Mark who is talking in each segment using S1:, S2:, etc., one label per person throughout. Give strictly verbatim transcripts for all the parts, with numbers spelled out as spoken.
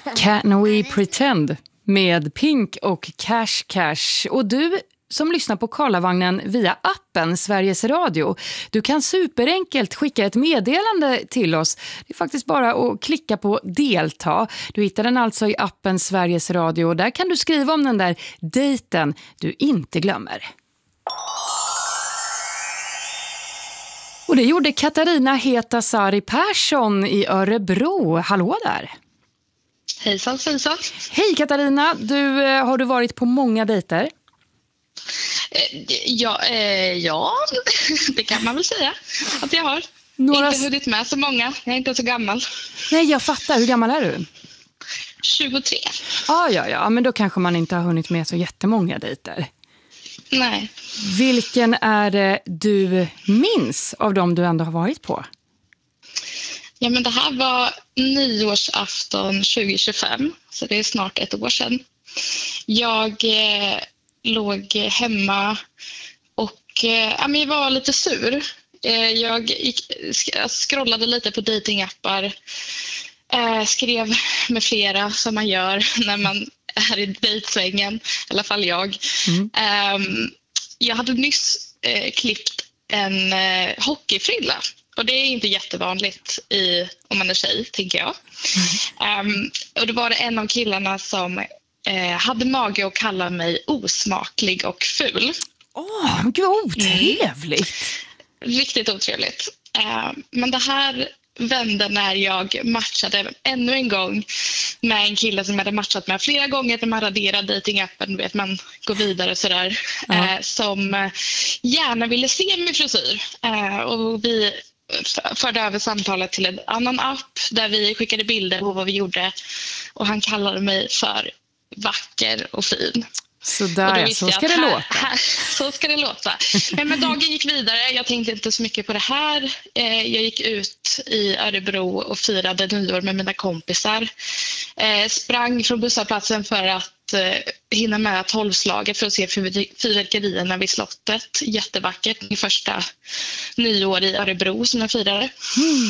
S1: Can We Pretend med Pink och Cash Cash. Och du som lyssnar på Karlavagnen via appen Sveriges Radio, du kan superenkelt skicka ett meddelande till oss. Det är faktiskt bara att klicka på delta. Du hittar den alltså i appen Sveriges Radio och där kan du skriva om den där dejten du inte glömmer. Och det gjorde Katarina Hetasari Persson i Örebro. Hallå där!
S2: Hejsan, hejsan.
S1: Hej Katarina, du, har du varit på många dejter?
S2: Ja, eh, ja, det kan man väl säga att jag har.
S1: Några...
S2: Inte hunnit med så många, jag är inte så gammal.
S1: Nej, jag fattar. Hur gammal är du?
S2: tjugotre.
S1: Ah, ja, ja, men då kanske man inte har hunnit med så jättemånga dejter.
S2: Nej.
S1: Vilken är det du minns av dem du ändå har varit på?
S2: Ja, men det här var nyårsafton tjugo tjugofem, så det är snart ett år sedan. Jag eh, låg hemma och eh, ja, men jag var lite sur. Eh, jag gick, scrollade lite på datingappar, eh, skrev med flera som man gör när man är i dejtsvängen, i alla fall jag. Mm. Eh, jag hade nyss eh, klippt en eh, hockeyfrilla. Och det är inte jättevanligt i, om man är tjej, tänker jag. Mm. Um, och då var det en av killarna som eh, hade mage att kalla mig osmaklig och ful.
S1: Åh, oh, gud vad otrevligt.
S2: Mm. Riktigt otrevligt. Uh, men det här vände när jag matchade ännu en gång med en kille som jag hade matchat med flera gånger när man raderar datingappen, vet man går vidare sådär. Uh-huh. Uh, som gärna ville se min frisyr. Uh, och vi förde över samtalet till en annan app där vi skickade bilder på vad vi gjorde och han kallade mig för vacker och fin.
S1: Så där, så ska det här, låta.
S2: Här, så ska det låta. Men, men dagen gick vidare, jag tänkte inte så mycket på det här. Eh, jag gick ut i Örebro och firade nyår med mina kompisar. Eh, sprang från busshållplatsen för att eh, hinna med tolvslaget för att se fyrverkerierna vid slottet. Jättevackert, min första nyår i Örebro som jag firade. Mm.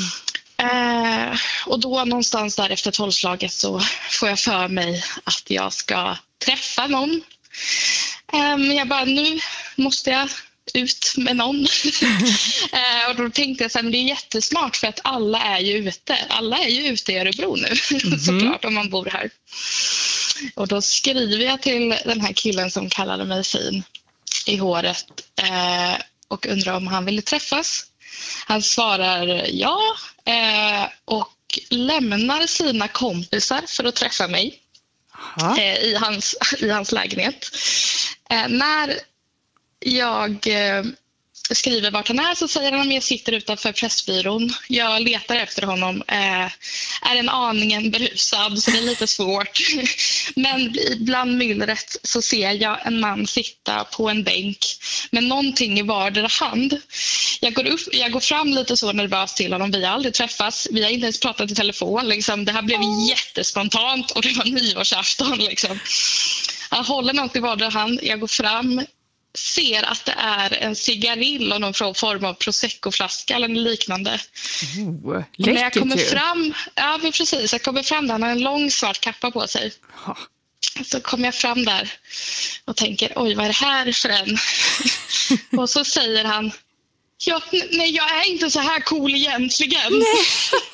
S2: Eh, och då någonstans där efter tolvslaget så får jag för mig att jag ska träffa någon. Um, jag bara, nu måste jag ut med någon. uh, och då tänkte jag så här, men det är jättesmart för att alla är ju ute. Alla är ju ute i Örebro nu, mm-hmm. såklart, om man bor här. Och då skriver jag till den här killen som kallade mig fin i håret uh, och undrar om han ville träffas. Han svarar ja uh, och lämnar sina kompisar för att träffa mig. Eh, i, hans, i hans lägenhet. Eh, när jag eh, skriver vart han är så säger han att jag sitter utanför Pressbyrån. Jag letar efter honom. Eh, är en aningen berusad så det är lite svårt. Men bland myllret så ser jag en man sitta på en bänk med någonting i vardera hand. Jag går, upp, jag går fram lite så nervös till honom. Vi har aldrig träffats. Vi har inte ens pratat i telefon. Liksom. Det här blev jättespontant och det var nyårsafton. Liksom. Han håller något i vardera hand. Jag går fram. Ser att det är en cigarill och någon form av Prosecco-flaska eller liknande.
S1: Oh,
S2: när jag kommer fram, ja precis, jag kommer fram där, han har en lång svart kappa på sig. Oh. Så kommer jag fram där och tänker, oj vad är det här för en? Och så säger han, ja, nej jag är inte så här cool egentligen. Nej.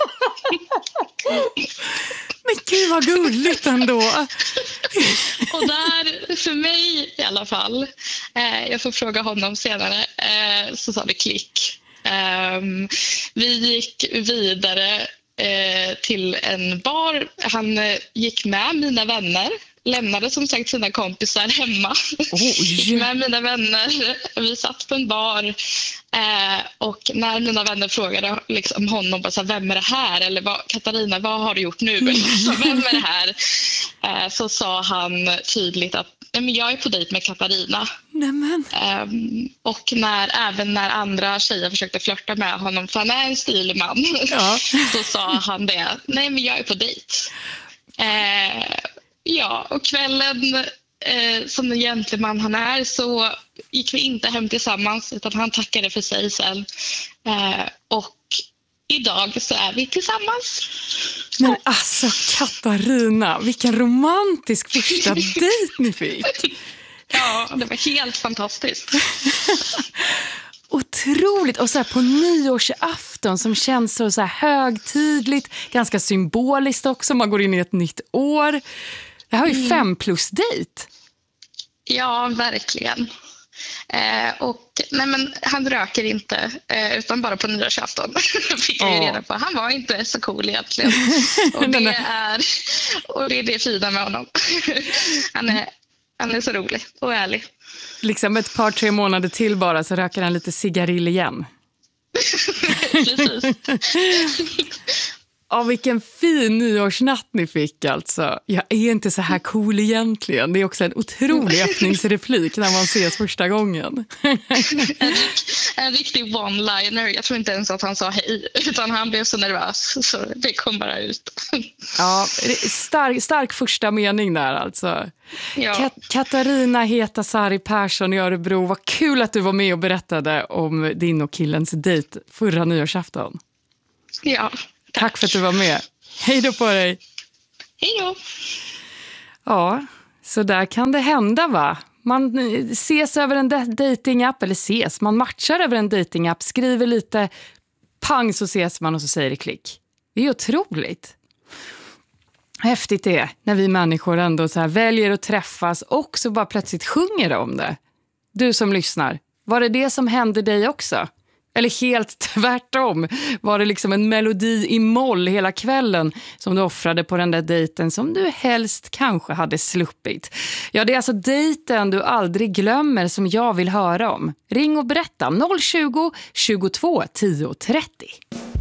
S1: Men gud vad gulligt ändå.
S2: Och där, för mig i alla fall, eh, jag får fråga honom senare, eh, så sa det klick. Eh, vi gick vidare eh, till en bar. Han eh, gick med mina vänner. Lämnade som sagt sina kompisar hemma. Gick med mina vänner. Vi satt på en bar. Eh, och när mina vänner frågade liksom, honom bara, så här, vem är det här? Eller vad, Katarina, vad har du gjort nu? Eller, vem är det här? Eh, så sa han tydligt att nej, men jag är på dejt med Katarina.
S1: Nämen.
S2: Eh, och när, även när andra tjejer försökte flirta med honom, för han är en stilig man, ja. Så sa han det. Nej, men jag är på dejt. Eh, Ja, och kvällen eh, som den gentleman han är så gick vi inte hem tillsammans utan han tackade för sig sen. Eh, och idag så är vi tillsammans.
S1: Men alltså Katarina, vilken romantisk första dejt ni fick.
S2: Ja, det var helt fantastiskt.
S1: Otroligt. Och så här på nyårsafton som känns så, så här högtidligt, ganska symboliskt också. Man går in i ett nytt år. Det här är ju mm. fem plus dejt.
S2: Ja, verkligen. Eh, och nej, men han röker inte eh, utan bara på nyårsafton. Fick jag ju reda på. Han var inte så cool egentligen. Och det är, och det är det fina med honom. Han är, han är så rolig och ärlig.
S1: Liksom ett par, tre månader till bara så röker han lite cigarill igen.
S2: Precis.
S1: Ja, vilken fin nyårsnatt ni fick alltså. Jag är inte så här cool egentligen. Det är också en otrolig öppningsreplik när man ses första gången.
S2: en, en riktig one-liner. Jag tror inte ens att han sa hej, utan han blev så nervös så det kom bara ut.
S1: Ja, stark, stark första mening där alltså.
S2: Ja.
S1: Kat- Katarina Hetasari Persson i Örebro. Vad kul att du var med och berättade om din och killens dejt förra nyårsafton.
S2: Ja. Tack.
S1: Tack för att du var med. Hej då på dig.
S2: Hej då.
S1: Ja, så där kan det hända va? Man ses över en datingapp, eller ses, man matchar över en datingapp, skriver lite, pang så ses man och så säger det klick. Det är otroligt. Häftigt det är när vi människor ändå så här väljer att träffas och så bara plötsligt sjunger om det. Du som lyssnar, var det det som hände dig också? Eller helt tvärtom, var det liksom en melodi i moll hela kvällen som du offrade på den där dejten som du helst kanske hade sluppit. Ja, det är alltså dejten du aldrig glömmer som jag vill höra om. Ring och berätta noll tjugo, tjugotvå, tio trettio.